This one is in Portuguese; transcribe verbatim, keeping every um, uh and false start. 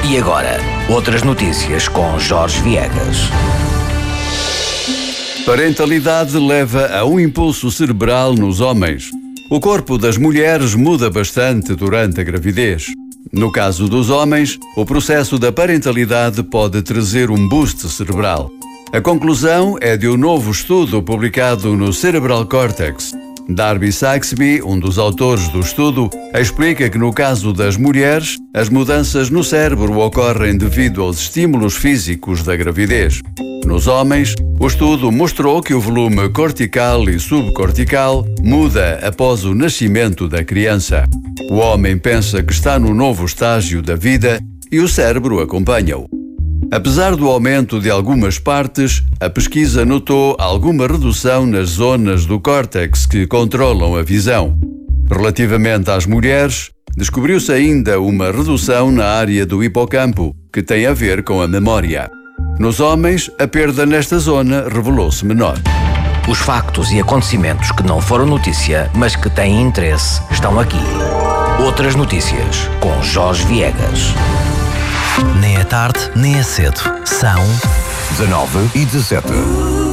E agora, outras notícias com Jorge Viegas. Parentalidade leva a um impulso cerebral nos homens. O corpo das mulheres muda bastante durante a gravidez. No caso dos homens, o processo da parentalidade pode trazer um boost cerebral. A conclusão é de um novo estudo publicado no Cerebral Cortex. Darby Saxby, um dos autores do estudo, explica que no caso das mulheres, as mudanças no cérebro ocorrem devido aos estímulos físicos da gravidez. Nos homens, o estudo mostrou que o volume cortical e subcortical muda após o nascimento da criança. O homem pensa que está no novo estágio da vida e o cérebro acompanha-o. Apesar do aumento de algumas partes, a pesquisa notou alguma redução nas zonas do córtex que controlam a visão. Relativamente às mulheres, descobriu-se ainda uma redução na área do hipocampo, que tem a ver com a memória. Nos homens, a perda nesta zona revelou-se menor. Os factos e acontecimentos que não foram notícia, mas que têm interesse, estão aqui. Outras notícias com Jorge Viegas. Nem é tarde, nem é cedo. São dezanove e dezassete.